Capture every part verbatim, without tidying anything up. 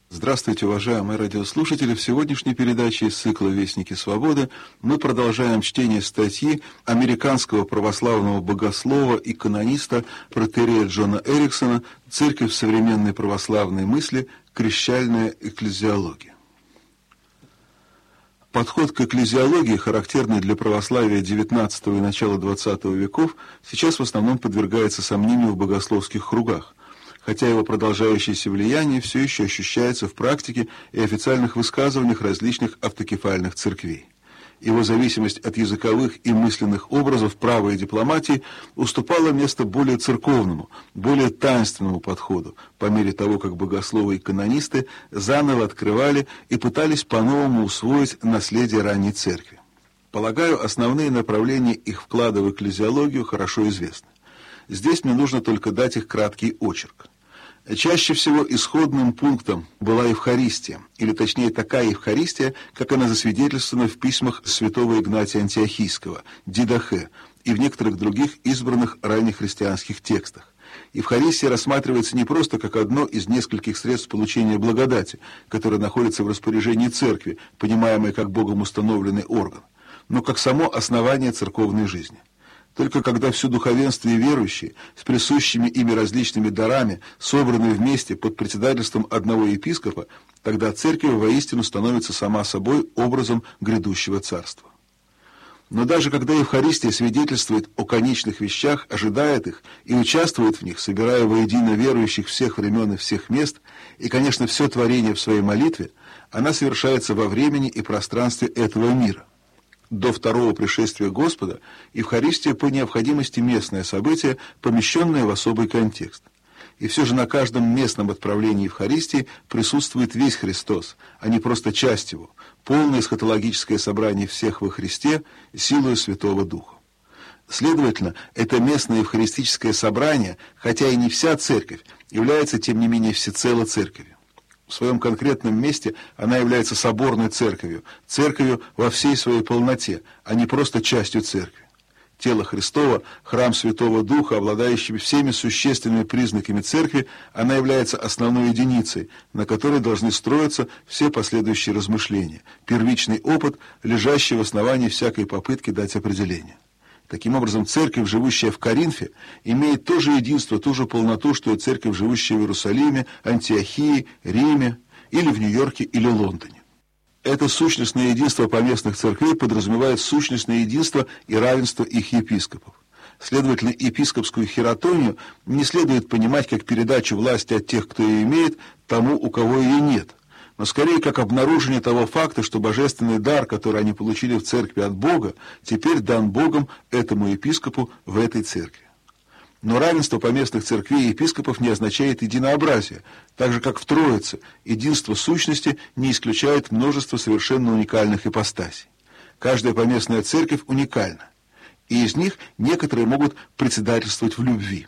Здравствуйте, уважаемые радиослушатели! В сегодняшней передаче из цикла «Вестники свободы» мы продолжаем чтение статьи американского православного богослова и канониста протоиерея Джона Эриксона «Церковь современной православной мысли. Крещальная экклезиология». Подход к экклезиологии, характерный для православия девятнадцатого и начала двадцатого веков, сейчас в основном подвергается сомнению в богословских кругах, хотя его продолжающееся влияние все еще ощущается в практике и официальных высказываниях различных автокефальных церквей. Его зависимость от языковых и мысленных образов права и дипломатии уступала место более церковному, более таинственному подходу, по мере того, как богословы и канонисты заново открывали и пытались по-новому усвоить наследие ранней церкви. Полагаю, основные направления их вклада в экклезиологию хорошо известны. Здесь мне нужно только дать их краткий очерк. Чаще всего исходным пунктом была Евхаристия, или точнее такая Евхаристия, как она засвидетельствована в письмах святого Игнатия Антиохийского, Дидахе, и в некоторых других избранных раннехристианских текстах. Евхаристия рассматривается не просто как одно из нескольких средств получения благодати, которое находится в распоряжении церкви, понимаемое как Богом установленный орган, но как само основание церковной жизни. Только когда все духовенство и верующие с присущими ими различными дарами собраны вместе под председательством одного епископа, тогда церковь воистину становится сама собой образом грядущего царства. Но даже когда Евхаристия свидетельствует о конечных вещах, ожидает их и участвует в них, собирая воедино верующих всех времен и всех мест, и, конечно, все творение в своей молитве, она совершается во времени и пространстве этого мира. До второго пришествия Господа Евхаристия по необходимости местное событие, помещенное в особый контекст. И все же на каждом местном отправлении Евхаристии присутствует весь Христос, а не просто часть его, полное эсхатологическое собрание всех во Христе силою Святого Духа. Следовательно, это местное евхаристическое собрание, хотя и не вся церковь, является тем не менее всецело церковью. В своем конкретном месте она является соборной церковью, церковью во всей своей полноте, а не просто частью церкви. Тело Христово, храм Святого Духа, обладающий всеми существенными признаками церкви, она является основной единицей, на которой должны строиться все последующие размышления, первичный опыт, лежащий в основании всякой попытки дать определение. Таким образом, церковь, живущая в Коринфе, имеет то же единство, ту же полноту, что и церковь, живущая в Иерусалиме, Антиохии, Риме или в Нью-Йорке или Лондоне. Это сущностное единство поместных церквей подразумевает сущностное единство и равенство их епископов. Следовательно, епископскую хиротонию не следует понимать как передачу власти от тех, кто ее имеет, тому, у кого ее нет, но скорее как обнаружение того факта, что божественный дар, который они получили в церкви от Бога, теперь дан Богом этому епископу в этой церкви. Но равенство поместных церквей и епископов не означает единообразие, так же как в Троице единство сущности не исключает множество совершенно уникальных ипостасей. Каждая поместная церковь уникальна, и из них некоторые могут председательствовать в любви.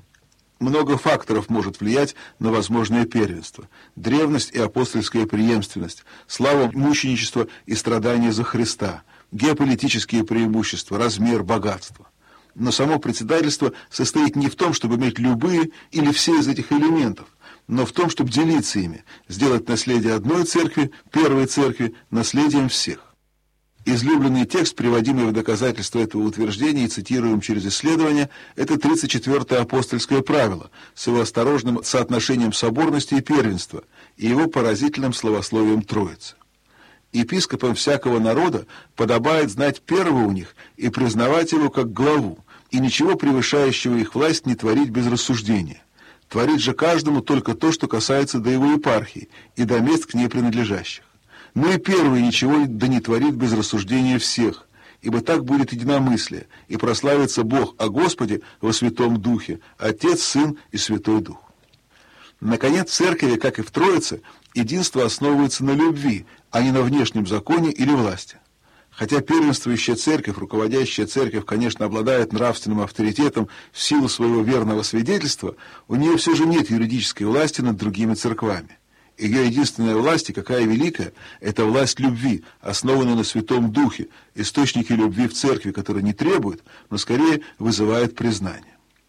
Много факторов может влиять на возможное первенство. Древность и апостольская преемственность, слава мученичества и страдания за Христа, геополитические преимущества, размер, богатство. Но само председательство состоит не в том, чтобы иметь любые или все из этих элементов, но в том, чтобы делиться ими, сделать наследие одной церкви, первой церкви, наследием всех. Излюбленный текст, приводимый в доказательство этого утверждения и цитируем через исследование, это тридцать четвёртое апостольское правило с его осторожным соотношением соборности и первенства и его поразительным словословием Троицы. Епископам всякого народа подобает знать первого у них и признавать его как главу, и ничего превышающего их власть не творить без рассуждения. Творить же каждому только то, что касается до его епархии и до мест к ней принадлежащих. Но и первый ничего да не творит без рассуждения всех, ибо так будет единомыслие, и прославится Бог о Господе во Святом Духе, Отец, Сын и Святой Дух. Наконец, в церкви, как и в Троице, единство основывается на любви, а не на внешнем законе или власти. Хотя первенствующая церковь, руководящая церковь, конечно, обладает нравственным авторитетом в силу своего верного свидетельства, у нее все же нет юридической власти над другими церквами. Ее единственная власть, и какая великая, это власть любви, основанная на Святом Духе, источники любви в церкви, которые не требуют, но скорее вызывают признание.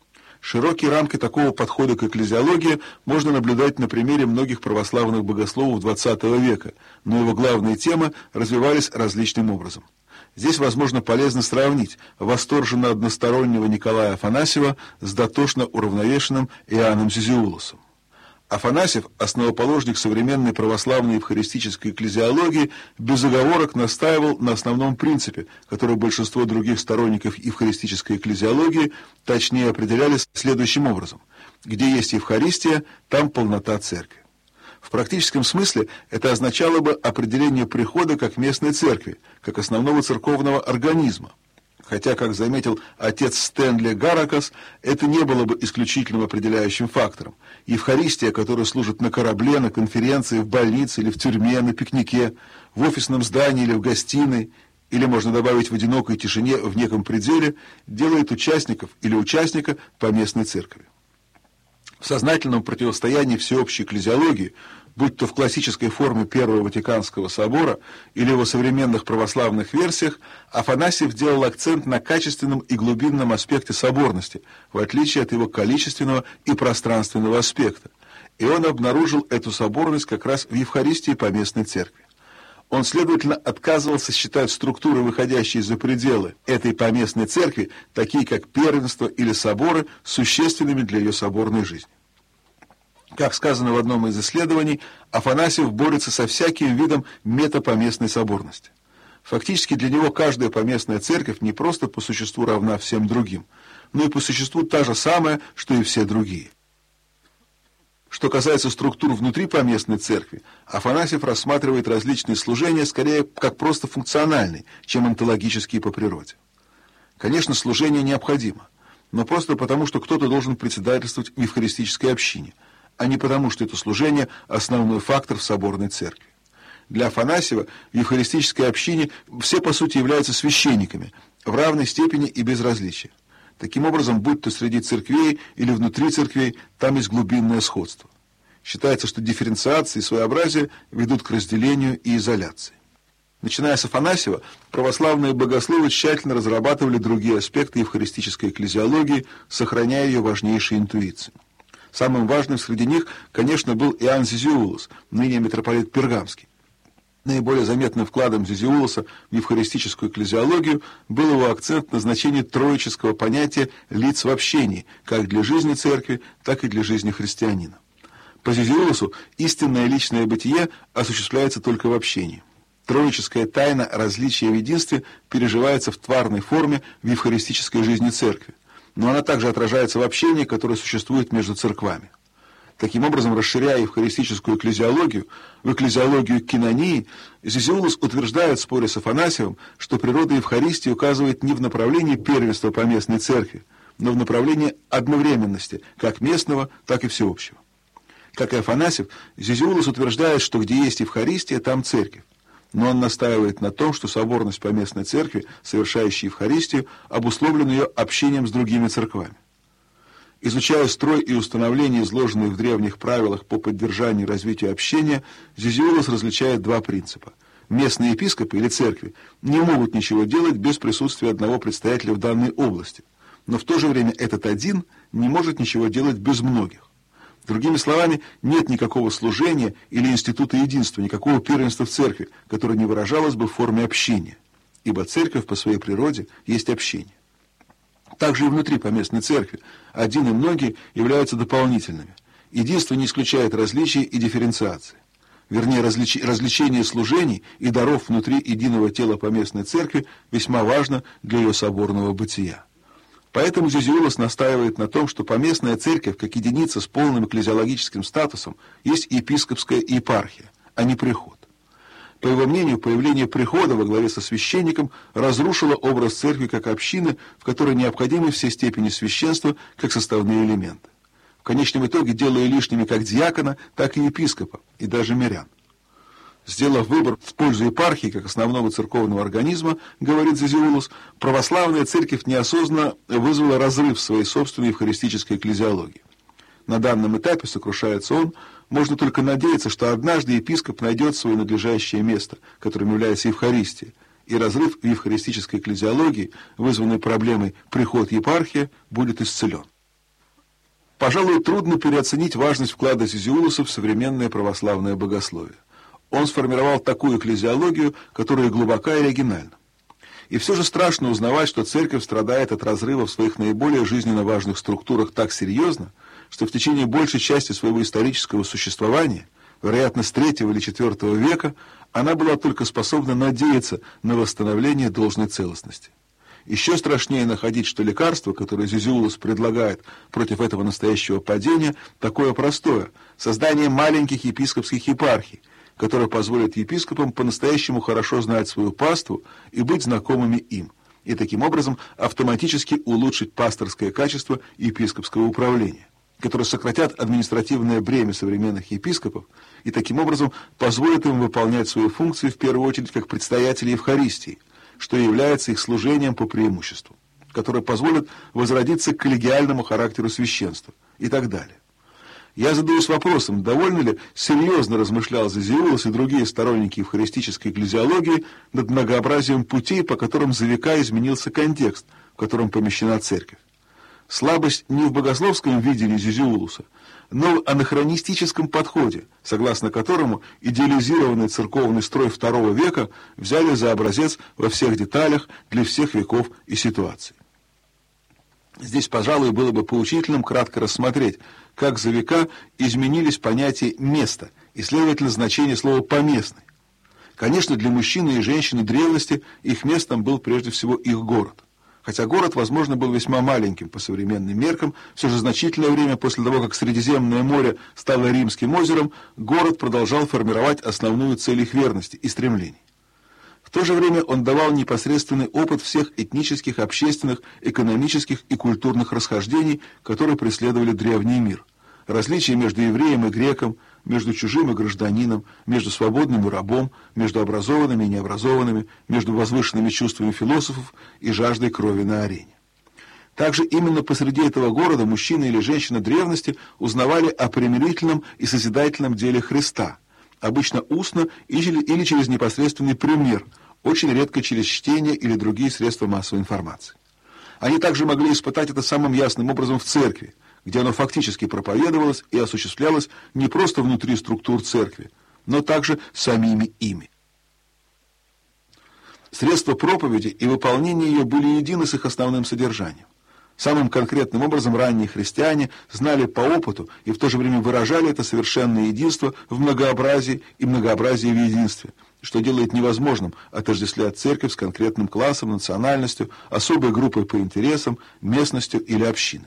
Широкие рамки такого подхода к экклезиологии можно наблюдать на примере многих православных богословов двадцатого века, но его главные темы развивались различным образом. Здесь, возможно, полезно сравнить восторженно одностороннего Николая Афанасьева с дотошно уравновешенным Иоанном Зизиулосом. Афанасьев, основоположник современной православной евхаристической экклезиологии, без оговорок настаивал на основном принципе, который большинство других сторонников евхаристической экклезиологии точнее определяли следующим образом: где есть Евхаристия, там полнота церкви. В практическом смысле это означало бы определение прихода как местной церкви, как основного церковного организма. Хотя, как заметил отец Стэнли Гаракас, это не было бы исключительным определяющим фактором. Евхаристия, которая служит на корабле, на конференции, в больнице или в тюрьме, на пикнике, в офисном здании или в гостиной, или, можно добавить, в одинокой тишине в неком пределе, делает участников или участника поместной церкви. В сознательном противостоянии всеобщей экклезиологии, будь то в классической форме Первого Ватиканского собора или в его современных православных версиях, Афанасьев делал акцент на качественном и глубинном аспекте соборности, в отличие от его количественного и пространственного аспекта. И он обнаружил эту соборность как раз в Евхаристии поместной церкви. Он, следовательно, отказывался считать структуры, выходящие за пределы этой поместной церкви, такие как первенство или соборы, существенными для ее соборной жизни. Как сказано в одном из исследований, Афанасьев борется со всяким видом метапоместной соборности. Фактически для него каждая поместная церковь не просто по существу равна всем другим, но и по существу та же самая, что и все другие. Что касается структур внутри поместной церкви, Афанасьев рассматривает различные служения скорее как просто функциональные, чем онтологические по природе. Конечно, служение необходимо, но просто потому, что кто-то должен председательствовать в евхаристической общине, а не потому, что это служение – основной фактор в соборной церкви. Для Афанасьева в евхаристической общине все, по сути, являются священниками, в равной степени и без различия. Таким образом, будь то среди церквей или внутри церквей, там есть глубинное сходство. Считается, что дифференциация и своеобразие ведут к разделению и изоляции. Начиная с Афанасьева, православные богословы тщательно разрабатывали другие аспекты евхаристической экклезиологии, сохраняя ее важнейшие интуиции. Самым важным среди них, конечно, был Иоанн Зизиулос, ныне митрополит Пергамский. Наиболее заметным вкладом Зизиулоса в евхаристическую экклезиологию был его акцент на значении троического понятия лиц в общении, как для жизни церкви, так и для жизни христианина. По Зизиулосу истинное личное бытие осуществляется только в общении. Троическая тайна различия в единстве переживается в тварной форме в евхаристической жизни церкви, но она также отражается в общении, которое существует между церквами. Таким образом, расширяя евхаристическую экклезиологию в экклезиологию кинонии, Зизиулос утверждает в споре с Афанасьевым, что природа Евхаристии указывает не в направлении первенства поместной церкви, но в направлении одновременности, как местного, так и всеобщего. Как и Афанасьев, Зизиулос утверждает, что где есть Евхаристия, там церковь. Но он настаивает на том, что соборность поместной церкви, совершающей Евхаристию, обусловлена ее общением с другими церквами. Изучая строй и установление, изложенных в древних правилах по поддержанию и развитию общения, Зизиулос различает два принципа. Местные епископы или церкви не могут ничего делать без присутствия одного представителя в данной области, но в то же время этот один не может ничего делать без многих. Другими словами, нет никакого служения или института единства, никакого первенства в церкви, которое не выражалось бы в форме общения, ибо церковь по своей природе есть общение. Также и внутри поместной церкви один и многие являются дополнительными. Единство не исключает различий и дифференциации. Вернее, различ... различение служений и даров внутри единого тела поместной церкви весьма важно для ее соборного бытия. Поэтому Зизиулос настаивает на том, что поместная церковь, как единица с полным экклезиологическим статусом, есть епископская епархия, а не приход. По его мнению, появление прихода во главе со священником разрушило образ церкви как общины, в которой необходимы все степени священства как составные элементы. В конечном итоге делая лишними как диакона, так и епископа, и даже мирян. Сделав выбор в пользу епархии как основного церковного организма, говорит Зизиулос, православная церковь неосознанно вызвала разрыв в своей собственной евхаристической экклезиологии. На данном этапе, сокрушается он, можно только надеяться, что однажды епископ найдет свое надлежащее место, которым является Евхаристия, и разрыв в евхаристической экклезиологии, вызванный проблемой «приход-епархия», будет исцелен. Пожалуй, трудно переоценить важность вклада Зизиулуса в современное православное богословие. Он сформировал такую экклезиологию, которая глубока и оригинальна. И все же страшно узнавать, что церковь страдает от разрыва в своих наиболее жизненно важных структурах так серьезно, что в течение большей части своего исторического существования, вероятно, с третьего или четвертого века, она была только способна надеяться на восстановление должной целостности. Еще страшнее находить, что лекарство, которое Зизиулус предлагает против этого настоящего падения, такое простое – создание маленьких епископских епархий, которое позволит епископам по-настоящему хорошо знать свою паству и быть знакомыми им, и таким образом автоматически улучшить пасторское качество епископского управления, которые сократят административное бремя современных епископов и таким образом позволят им выполнять свои функции в первую очередь как предстоятели Евхаристии, что является их служением по преимуществу, которое позволит возродиться к коллегиальному характеру священства и так далее. Я задаюсь вопросом, довольно ли серьезно размышлял Зизиулус и другие сторонники евхаристической экклезиологии над многообразием путей, по которым за века изменился контекст, в котором помещена церковь. Слабость не в богословском видении Зизиулуса, но в анахронистическом подходе, согласно которому идеализированный церковный строй второго века взяли за образец во всех деталях для всех веков и ситуаций. Здесь, пожалуй, было бы поучительным кратко рассмотреть, как за века изменились понятия «место» и, следовательно, значение слова «поместный». Конечно, для мужчины и женщины древности их местом был прежде всего их город. Хотя город, возможно, был весьма маленьким по современным меркам, все же значительное время после того, как Средиземное море стало Римским озером, город продолжал формировать основную цель их верности и стремлений. В то же время он давал непосредственный опыт всех этнических, общественных, экономических и культурных расхождений, которые преследовали древний мир. Различия между евреем и греком, между чужим и гражданином, между свободным и рабом, между образованными и необразованными, между возвышенными чувствами философов и жаждой крови на арене. Также именно посреди этого города мужчина или женщина древности узнавали о примирительном и созидательном деле Христа, обычно устно или через непосредственный пример, очень редко через чтение или другие средства массовой информации. Они также могли испытать это самым ясным образом в церкви, где оно фактически проповедовалось и осуществлялось не просто внутри структур церкви, но также самими ими. Средства проповеди и выполнения ее были едины с их основным содержанием. Самым конкретным образом ранние христиане знали по опыту и в то же время выражали это совершенное единство в многообразии и многообразии в единстве, что делает невозможным отождествлять церковь с конкретным классом, национальностью, особой группой по интересам, местностью или общиной.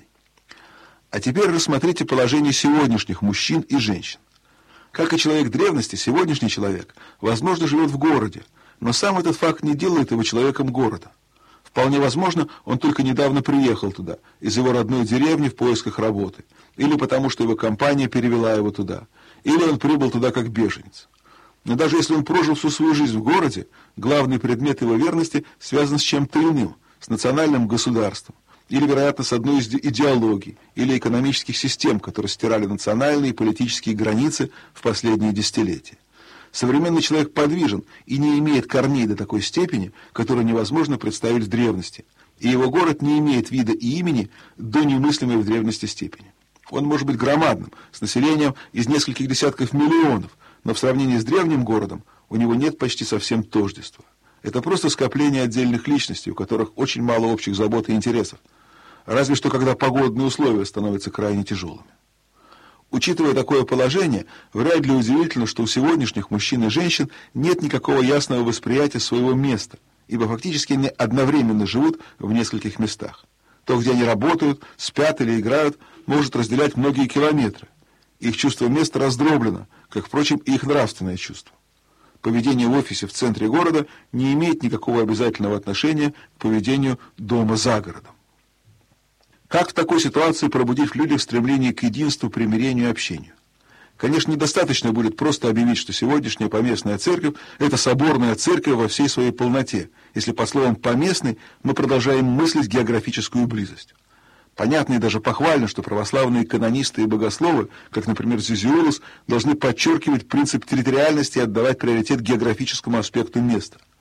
А теперь рассмотрите положение сегодняшних мужчин и женщин. Как и человек древности, сегодняшний человек, возможно, живет в городе, но сам этот факт не делает его человеком города. Вполне возможно, он только недавно приехал туда, из его родной деревни в поисках работы, или потому что его компания перевела его туда, или он прибыл туда как беженец. Но даже если он прожил всю свою жизнь в городе, главный предмет его верности связан с чем-то иным, с национальным государством, или, вероятно, с одной из идеологий или экономических систем, которые стирали национальные и политические границы в последние десятилетия. Современный человек подвижен и не имеет корней до такой степени, которую невозможно представить в древности, и его город не имеет вида и имени до немыслимой в древности степени. Он может быть громадным, с населением из нескольких десятков миллионов, но в сравнении с древним городом у него нет почти совсем тождества. Это просто скопление отдельных личностей, у которых очень мало общих забот и интересов, разве что когда погодные условия становятся крайне тяжелыми. Учитывая такое положение, вряд ли удивительно, что у сегодняшних мужчин и женщин нет никакого ясного восприятия своего места, ибо фактически они одновременно живут в нескольких местах. То, где они работают, спят или играют, может разделять многие километры. Их чувство места раздроблено, как, впрочем, и их нравственное чувство. Поведение в офисе в центре города не имеет никакого обязательного отношения к поведению дома за городом. Как в такой ситуации пробудить в людях стремление к единству, примирению и общению? Конечно, недостаточно будет просто объявить, что сегодняшняя поместная церковь – это соборная церковь во всей своей полноте, если под словом «поместный» мы продолжаем мыслить географическую близость. Понятно и даже похвально, что православные канонисты и богословы, как, например, Зизиулус, должны подчеркивать принцип территориальности и отдавать приоритет географическому аспекту места.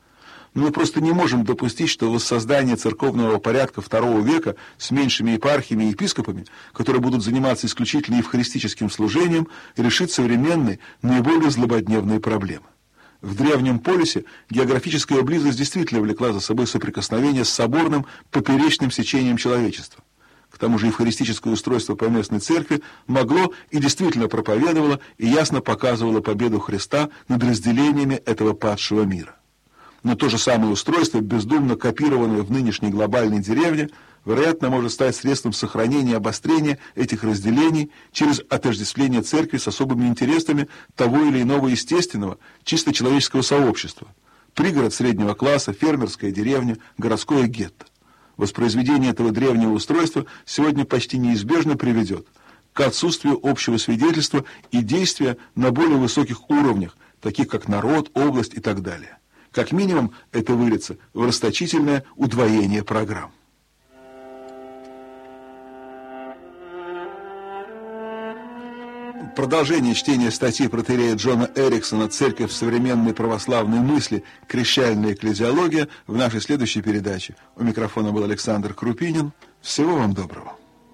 но мы просто не можем допустить, что воссоздание церковного порядка второго века с меньшими епархиями и епископами, которые будут заниматься исключительно евхаристическим служением, решит современные, наиболее злободневные проблемы. В Древнем Полисе географическая близость действительно влекла за собой соприкосновение с соборным поперечным сечением человечества. К тому же евхаристическое устройство поместной церкви могло и действительно проповедовало и ясно показывало победу Христа над разделениями этого падшего мира. Но то же самое устройство, бездумно копированное в нынешней глобальной деревне, вероятно, может стать средством сохранения и обострения этих разделений через отождествление церкви с особыми интересами того или иного естественного, чисто человеческого сообщества. Пригород среднего класса, фермерская деревня, городское гетто. Воспроизведение этого древнего устройства сегодня почти неизбежно приведет к отсутствию общего свидетельства и действия на более высоких уровнях, таких как народ, область и так далее. Как минимум, это выльется в расточительное удвоение программ. Продолжение чтения статьи протоиерея Джона Эриксона «Церковь в современной православной мысли. Крещальная экклезиология» в нашей следующей передаче. У микрофона был Александр Крупинин. Всего вам доброго.